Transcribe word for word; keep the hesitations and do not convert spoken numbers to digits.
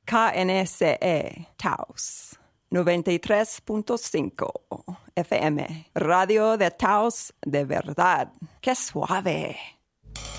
K N C E, Taos, noventa y tres punto cinco F M, Radio de Taos de verdad. ¡Qué suave!